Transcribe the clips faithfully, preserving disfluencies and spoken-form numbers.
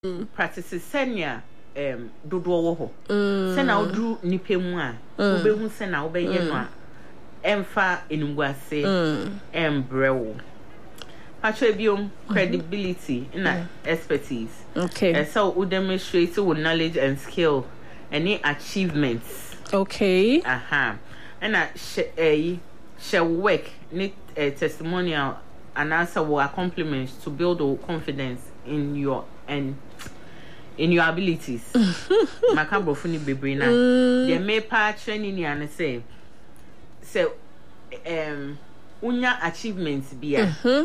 practices senya um dodo wo ho se na odu nipa mu a obehu se na obeye no a emfa enumguase embrewo pacho biom credibility na expertise. Okay. And so we demonstrate with knowledge and skill any achievements. Okay. Aha. And that eh shall work need a testimonial and answer what compliments to build confidence in your and in your abilities. Makabro funi bebrina. They may part training and say so um unya achievements be a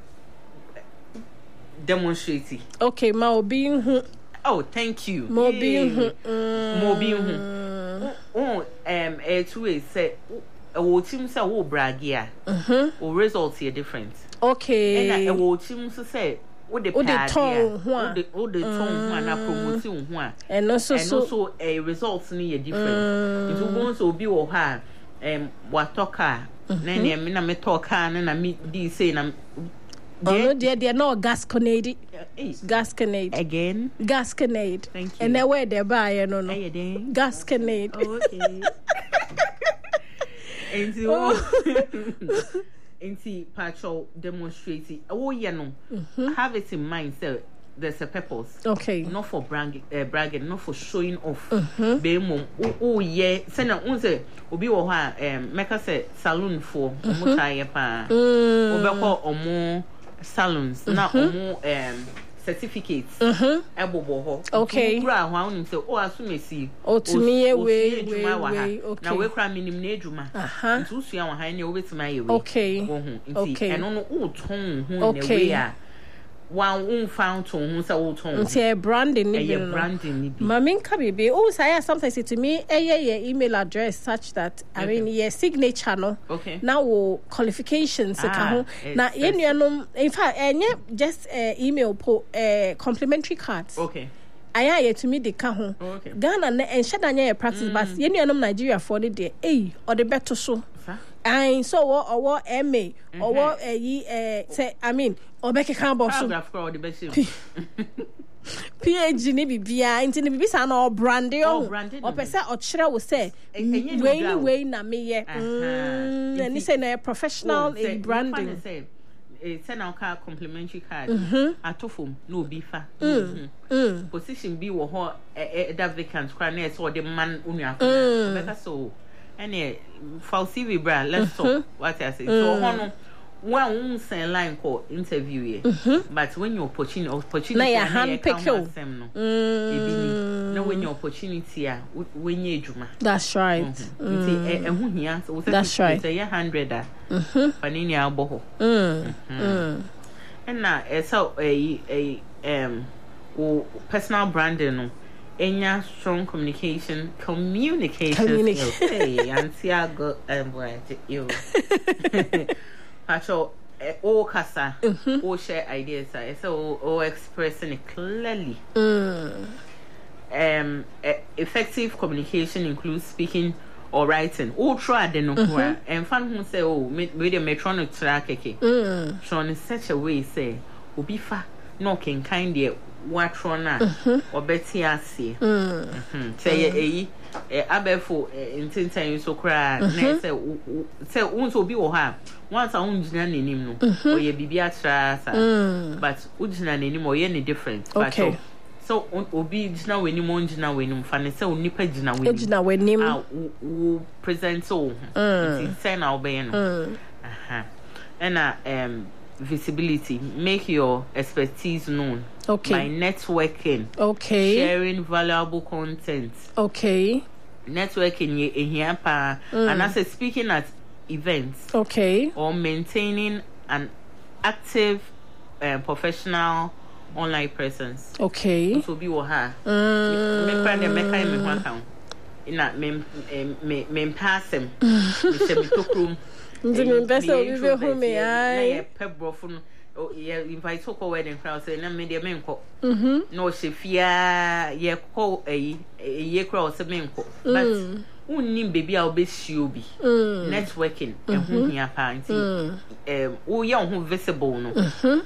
demonstrating. Okay, ma obi hu. Oh, thank you. Mo bi hu. Mo bi hu. Oh, um eh two is say a wo team say wo brag here. Mhm. O results here different. Okay. And a wo team say wo the pad here. Wo the wo the tone ho na promote ho a. And also and also a results ni different. It will go so be wo ha um what talker. Na na me na me talker na na me di say na oh, they're, they're not Gasconade. Gasconade. Again? Gasconade. Thank you. And then where they buy, no, no. Gasconade. Oh, okay. And so, and see, Patrol demonstrating. Oh, yeah, no. Have it in mind, sir. There's a purpose. Okay. Not for bragging, uh, bragging, not for showing off. Mm-hmm. Oh, oh, yeah. Send a unse. Obi wo ha um make say salon for omo chaye pa. Obeko omo salons na omo um certificates. Mhm. Ebobo ho. Okay. Kura ho anu say o asumesi. O tumi e we we we. Okay. Na we kura minim na edwuma. Aha. Ntu sua wa han ne obetima ye we. Okay. Wo hu. Okay. Eno no o ton hu ne we a. One un found to who so ton. It's branding ni be branding ni be. Mamin ka bibi. Oh, say sometimes say to me, eh yeah yeah email address such that I mean yeah signature no. Okay. Now wo qualifications ka ho. Na ye nuanom in fact eh just uh, email po uh, complimentary cards. Okay. Aya ye to me de ka ho. Okay. Ghana na enhye danya practice but ye nuanom Nigeria for the day. Eh or the better so. I so or or M A or eh eh say I mean obeke kan bo so PhD ni bibia nti ni bibisa na o brande o o pese o kire wo say we we na me ye mm ni say na professional in branding eh say na ka complimentary card atofom no obi fa position bi wo ho that vacant kwa na so the man unu afọ beka so any for C V bra let's talk what I say so hono one won send line call interview here but when your opportunity opportunity na your hand pick you no ebi no when your opportunity a when you adwuma that's right nti ehun hia so that's right say one hundred ah panini abo ho mm and na so a a um personal branding no enya strong communication communication Communication. skills hey auntie I go um what you Pacho o kasa o share ideas so o expressing it clearly mm. um effective communication includes speaking or writing o try the no kwa and fan who say oh me the metronic track keke mm. shown in such a way say obi fa no can kind there what rona or betty asi mhm say eh eh abefo intention so kra na say say won obi wo ha once a won gina nanim no o ye bibia tra sa but u gina nanim o ye ne different but so so obi gina wenim on gina wenim fa ne say onipa gina wenim gina wenim ah wo present so it say na obey no aha and um visibility make your expertise known okay by networking okay sharing valuable content okay networking ye ehia pa and as speaking at events okay or maintaining an active uh, professional online presence okay so be wo ha me pra de me kai me ho account ina me me me passem me se me tokrum ndi me besa obi be hu me ai na pebrofu no o ye invite to ko wedding crowd say na me de me nko mhm no she fia ye ko eh ye crowd say me nko but unnim baby a obehie obi networking ehun hia pa nti eh wo ye ho visible no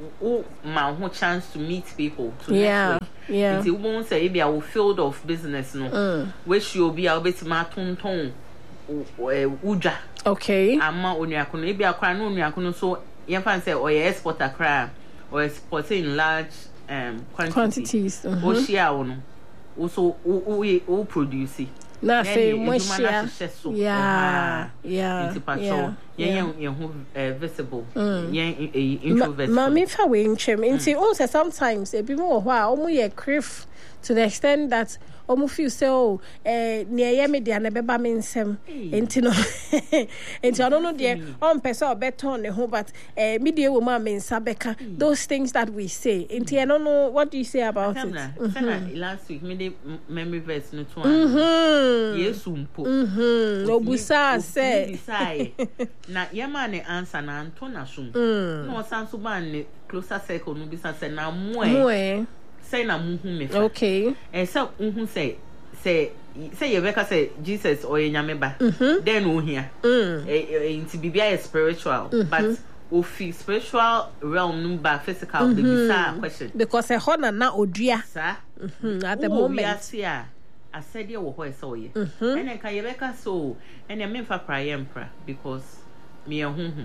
who my whole chance to meet people to yeah, network. Yeah. It won't say maybe our field of business no. Mm. Which you'll be able to ma ton ton uja. Okay. Ama onyakono ebi akra no onyakono so yemfa say or exporter cra or exporting in large um quantities. Quantities. Mm-hmm. O share ono. Also o o produce. Na fe mo share. Yeah. Yeah. Yeah. Yeah, yeah, visible. Yeah, introvert. Ma me fa we nchem. Nti on say sometimes e bi mo ho a omo ye crave to the extent that omo feel say oh eh near ye me dia na beba me nsem. Nti no. Nti I don't know there on person or better on the home but eh me dey wo ma me nsa beka those things that we say. Nti I don't know what do you say about it? Mm-hmm. Last week me dey memory verse no to Mhm. Yesu mpo. Mhm. Obusa say. Na yema ne answer na anto na sum. No sanso ban ne closer circle no bisa say na moe. Moe. Say na muhu me fa. Okay. Eh say unhu say say say you beka say Jesus or nyame ba. Then o here. Eh inti bibia is spiritual but ofi spiritual realm no ba physical the bisa question. Because e ho na na odua. Sa. At the moment. I said you were where so ye. And then can you beka so and then me fa prayer empra because me a hum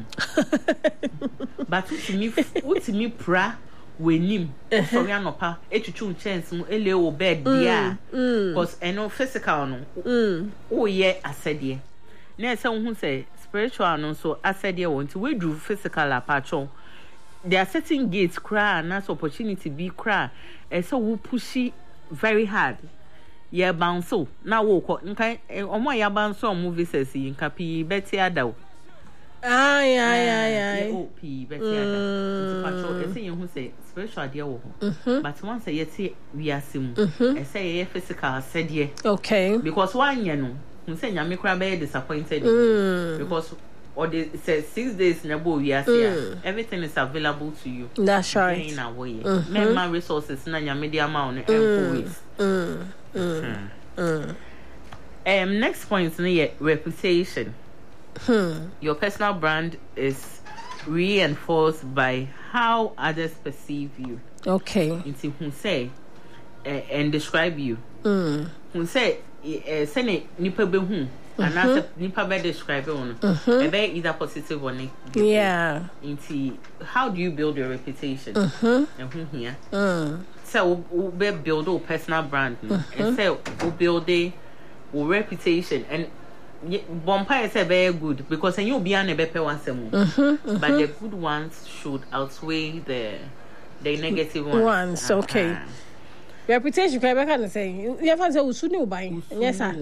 but to me what me pra wenim so ya no pa etutu chance mu ele o bed dia because eno physical no o ye asede na say hu say spiritual no so asede won ti we do physical apatcho there are certain gates cry and that's opportunity be cry and so we push very hard. Yeah, bounce so now walk nka omo ya bounce omo visas yi nka pi beti adaw ai ai ai ai o pi beti adaw patrol e say you say spiritual dia wo ho but once say yeti we asem e say ye physical said ye okay because one year no hu say nyame kra be disappointed because or the say six days na bo we asia everything is available to you that's right in a way member resources na nyame dia ma on always mm Mm. Mm. Um, next point is reputation. Hmm. Your personal brand is reinforced by how others perceive you. Okay. Into who say uh, and describe you. Mm. Who say uh, say nipa be who and as nipa be describe on. And they either positive or negative. Yeah. Into how do you build your reputation? Mm-hmm. And who here? Mm. So we build our personal brand mm-hmm. and so we build a reputation and Bompire is very good because you be an better one but the good ones should outweigh the the negative ones. Ones, okay. Uh-huh. Reputation can be kind of saying you have to say usuni ubai. Yes sir.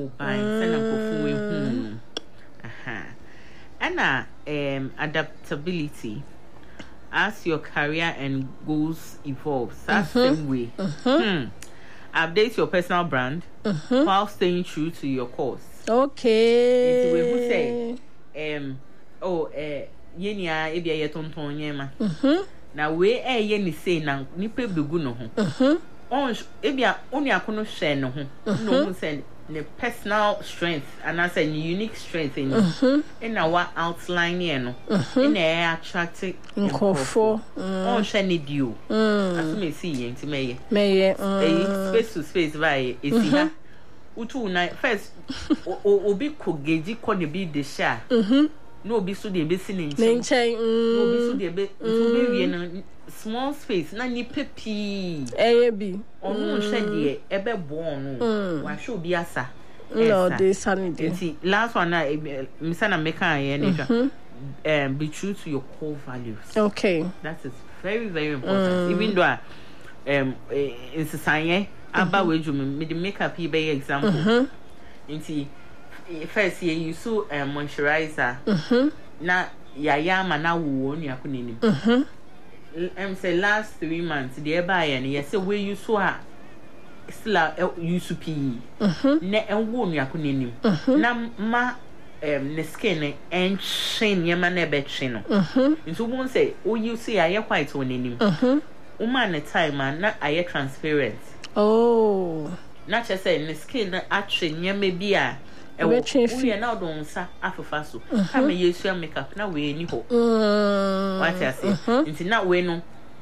Uh-huh. And uh, um adaptability. As your career and goals evolve, that mm-hmm. same way. Mm-hmm. Hmm. Update your personal brand mm-hmm. while staying true to your course. Okay. We who say, um, oh, eh, yenya ebi aye tonton yema. Na we eh ye ni say na nipa begu no ho. Mhm. On ebi a oni akono hwe no ho. No ho say the personal strength and as a unique strength in you in our outline here no in a attractive nkofo on share need you as me see yin ti meye meye space to space by is here utu na first obi ko geji ko ne bi de sha no obi so de be sinin nchen no obi so de be so be wie na small space na ni pepi eh bi onu hwe de e be born no wa hwe obi asa no dey sanity last one na misana meka aye na um be true to your core values. Okay, that is very very important. Even though um in society aba we do me the makeup be be example nti first year you so um, moisturizer na ya ya ma na wo onu akonenim em say last three months the eba ya na say we you so a still use p na enwo onu akonenim na ma um ne skin and shine yema na be twe no nti won say o you see aye quite onenim woman na time na aye transparent. Oh, na che say ne skin na atwe yema bi a e wo ye na do nsa afafa so ka me yesu makeup na we ni ho what I say nti na we no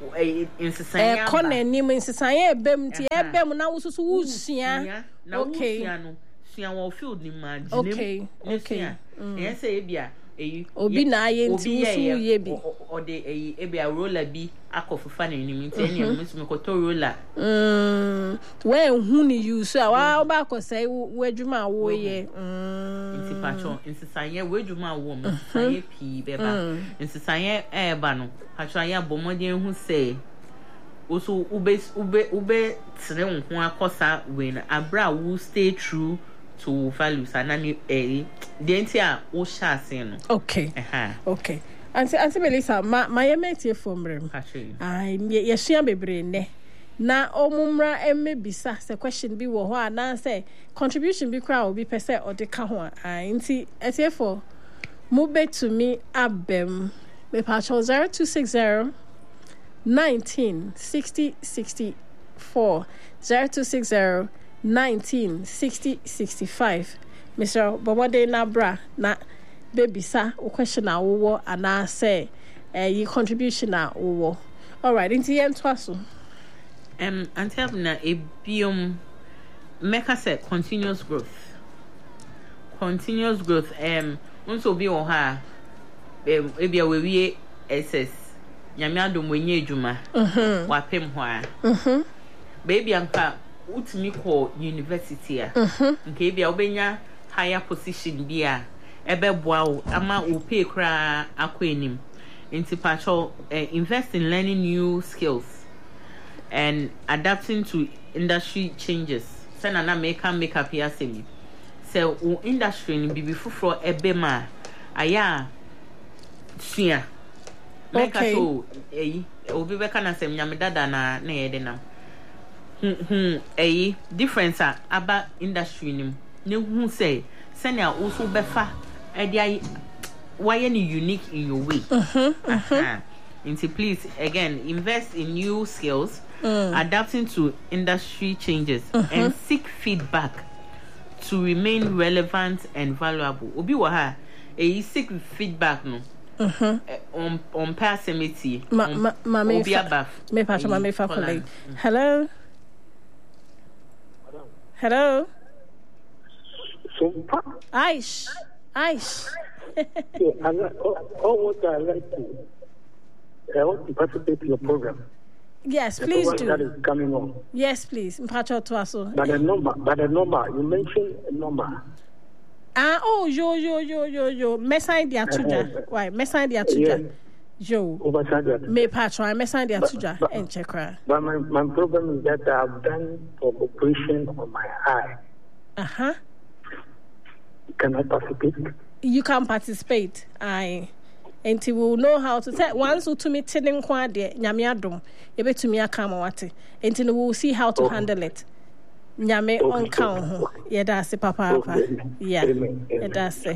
insisanya eh kona nim insisanya ebem ti ebem na wo so so wo sua okay sua wo field ni ma ginem okay okay e say bia eyi obi na aye nti wo so ye bi o de eyi e bia roller bi akofufa na nim nti ene mo so me ko to roller mm we hu ni you so wa ba ko say wo adwuma wo ye mm nti pacho insisanya wo adwuma wo mo sanye pi beba insisanya e ba no pacho aya bomodien hu say also ube ube ube tsere nko akosa when abra will stay true to values anani eh denti a wo sha ase no okay uh-huh. okay anti anti Melissa ma ma yemeti fomrem ai ye sua bebre ne na omumra emebisa se question bi wo ho ana say contribution bi kra obi pese odeka ho ai nti etefo mo betumi abem me pa zero two six zero nineteen sixty sixty-four zero two six zero nineteen sixty sixty-five Mister Bomode Nabra na bebisa o question a wo ana say eh yi contribution a wo all right into yen twaso um until na ebium make us say continuous growth continuous growth um unso bi o ha um ebia we wie ss nyame adom wenye adwuma mhm wapem ho a mhm baby anka utimi ko university a mhm nke bia obenya higher position bia ebe boa o ama o pay kra akwanim inti pacho uh, invest in learning new skills and adapting to industry changes sana na make make up here say so industry ni bibi fufuro ebe ma aya sua make us so eh obi be kana sem nyame dada na na yede nam hm hm eh difference aba industry nim ne hu say senia also befa e dia why any unique in your way mhm mhm into please again invest in new skills mm. adapting to industry changes mm-hmm. and seek feedback to remain relevant and valuable obi wa ha e seek feedback no mhm on on passimity ma ma ma me obi abaf me pa ma me fa colleague hello hello Aish Aish yeah, I almost I like to I want to participate in your program. Yes, please do. That is coming on. Yes, please. Mpacho Twaso. But the number, but the number, you mentioned a number. Ah, oh, yo, yo, yo, yo, yo. Mesan dia tuja. Why? Mesan dia tuja. Yo. Overside. Me patro, I mesan dia tuja. And check her. But my, my problem is that I've done for operation on my eye. Uh-huh. Can I participate? You can participate. I and he will know how to tell once to me telling kwa de nyame adom e betumi aka ma wate and we will see how to okay. handle it nyame okay. on count ho ye da se papa papa okay. yeah ye da se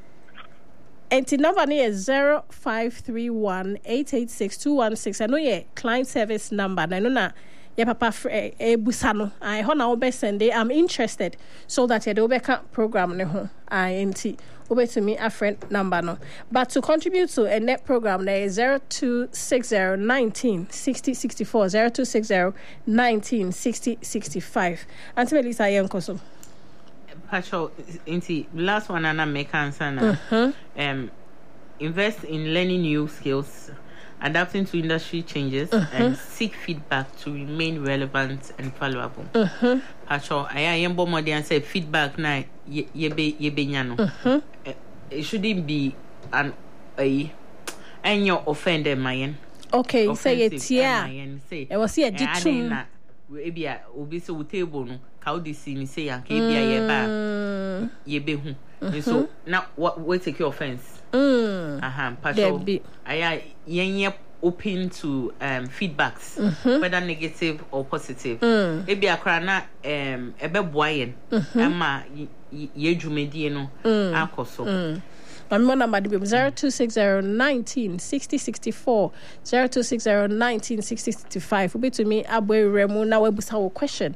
and the number is zero five three one eight eight six two one six. I know your client service number na no na ye papa e busa no I ho na obe send I'm interested so that ye do be program ne ho I enti over to me a friend number no but to contribute to a net program there is zero two six zero nineteen sixty sixty-four zero two six zero nineteen sixty sixty-five Auntie Melissa Yankoso Pacho inti last one ana make answer na uh-huh. um invest in learning new skills adapting to industry changes uh-huh. and seek feedback to remain relevant and valuable. Uh-huh. Pacho, I am more than say feedback na ye be ye be nyano. Uh-huh. It shouldn't be an a and your offender mayen. Okay, say it yeah. Say it was here jitum. Ebi a obi so table no ka odi si mi say yan ka ebi a ye ba ye be hu. So now what we take your offense. Mm. Uh-huh. Pacho, I am open to um, feedbacks, mm-hmm. whether negative or positive. Mm. Ebi akra na um ebe boyen, ama ye dwumedie no akoso. My phone number is zero two six zero nineteen sixty sixty-four zero two six zero nineteen sixty sixty-five. Obi to me abwe remu na we busa wo question.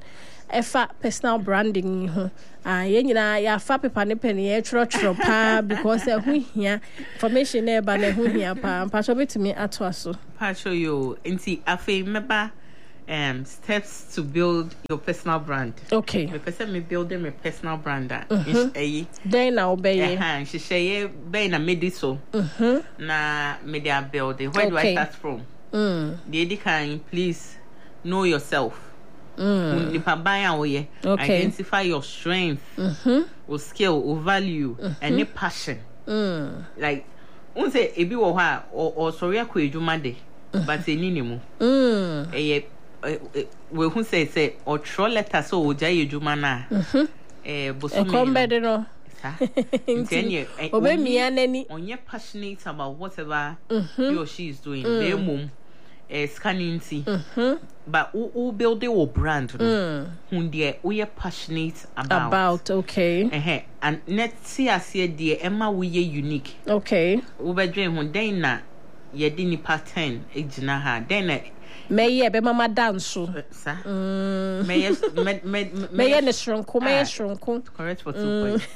efa personal branding ho ah ye nyina ya fa paper ne pen ye chro chro pa because e ho hia information e ba na ho hia pa pa so betimi ato aso pa show you nti afi meba um steps to build your personal brand. Okay. Me person me building my personal brand that mm-hmm. eh then na obey eh ha she share be na me this so mhm na media building where okay. do I start from? Mm. The edi kind please know yourself. Mm. Okay. Identify your strength, mm-hmm. or skill, or value, mm-hmm. and your passion. Mm. Like, un say ebi wo ha or or sorry akwa edwuma de, but e ni mu. Mm. Eh we hu say say or tro letter so o jay edwuma na. Mhm. Eh boso me. E come better no. Continue. Obe mi anani. Onye passionate about whatever mm-hmm. he or she is doing. Mm. Be mum. Uh, scanning tea, mm-hmm. but who, who build your brand? Mm. Who they we are passionate about? About okay. Uh-huh. And net see as here dear Emma we are unique. Okay. Ube dream when they na ye dini pattern ejina ha then me ye be mama dance so sa me me me me ye ne shronko me ye shronko correct for two points.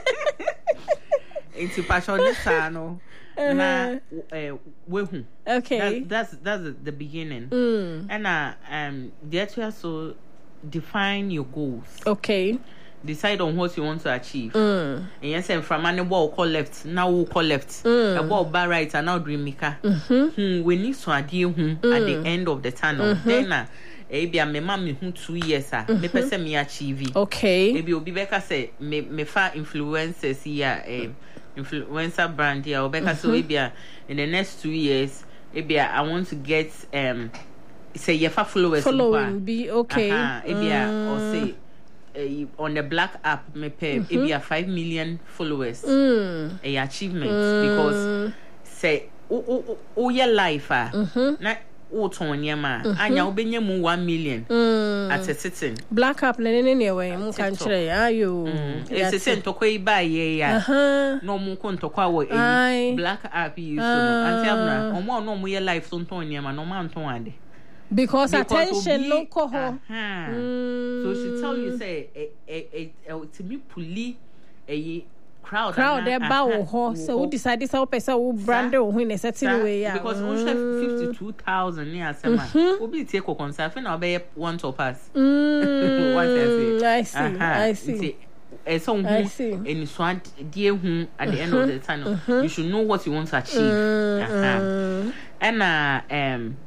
It's passionate no. Na uh, wehu. Okay. That, that's that's the beginning. Mm. And uh, um, the actual so define your goals. Okay. Decide on what you want to achieve. Mm. And you say from any ball call left, now we call left. Mm. A ball bar right, and now dream maker. Mm-hmm. Hmm, we need to adhere hmm, mm. at the end of the tunnel. Mm-hmm. Then uh, maybe I'm a mommy who two years ah, me person me achieve. Okay. Maybe obi beka say me me fa influencers here. Eh, influencer brand here or because mm-hmm. so maybe in the next two years maybe I want to get um say your followers following be okay uh-huh. maybe mm. or say uh, on the black app me pay mm-hmm. maybe five million followers mm. a achievement mm. because say oh oh oh your life ah mm-hmm. na o ton yema anya obenya mu one million mm. at a sitting black app na ne ne we mu kan kire ayo e se se ntokwa iba ye ya no mu ko ntokwa wo e black app you so no anti abna omo no mu ye life so ton yema no ma nton ade because, because attention no ko ho mm. So she tell you say e e to me puli e crowd crowd there ba wo ho so we decide this how person we brand wo in a certain way ya because we have fifty-two thousand near sema obi tie ko concern fe na obey one to pass what I say I see I see eh so hu any so die hu at the end of the tunnel you should know what you want to achieve uh-huh. And uh, um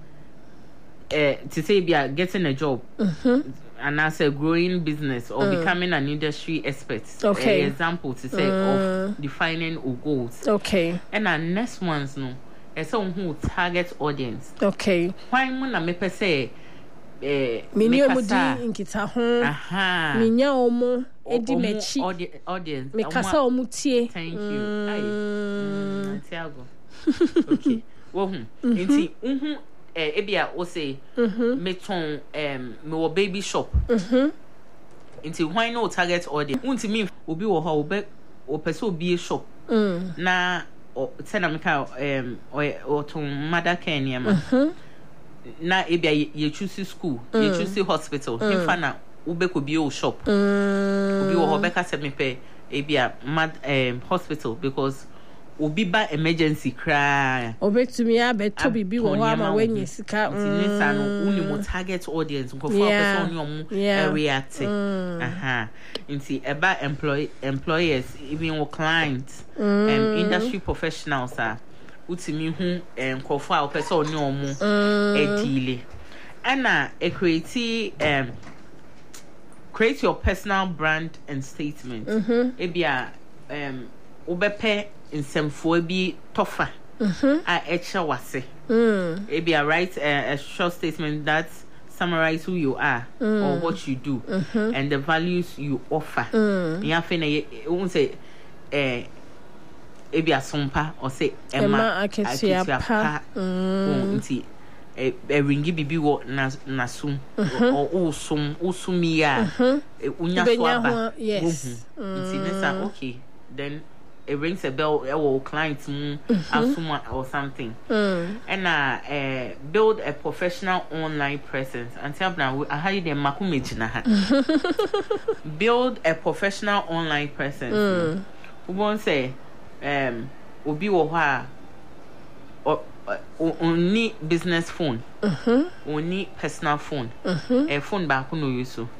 uh, to say be getting a job mm-hmm. and as a growing business or mm. becoming an industry expert. Okay. An example to say mm. of defining our goals. Okay. And our next ones no, is someone who target audience. Okay. Why muna me per se eh me kasa nkita ho. Aha. Me nya omo edi mechi audience. Me kasa omo tie. Thank you. Mm. Tiago. Okay. Wo hu. Nti mhm eh ebia o say me ton um me wo baby shop. Mhm. Nti why no target audience? Unti me obi wo ho obi o pese obi shop. Mm. Na o tena me ka um o ton mother care niam. Mhm. Na ebia ye choose school, mm. ye choose hospital. Mm. Him fa na ube ko bi o shop. Mm. Obi wo ho be ka se me pe ebia mad um hospital because obi ba emergency cry obetumi abeto bibi wo ho ama wenye sika nisa no uni mo target audience nko for person oni omo react aha nti eba employee employers even wo clients and um, industry professionals are utimi hu nko for person oni omo e deal ana e create um create your personal brand and statement ebia um obepe nsɛmfoɔ bi tɔfa a ɛkyɛ wase maybe I write a, a short statement that summarize who you are mm. or what you do mm-hmm. and the values you offer ya fe na won say eh ebi asompa or say Emma aketua pa nti e ringi bibi wo na nasum or usum usumia unya so aba yes nti nesa okay then it rings a bell or clients mm-hmm. or something. Mm. And uh, uh, build a professional online presence. And tell now I had them makumejina. Build a professional online presence. Mm. We won't say um obi wo ha or only business phone. Mm-hmm. Only personal phone. Mm-hmm. A phone back no use.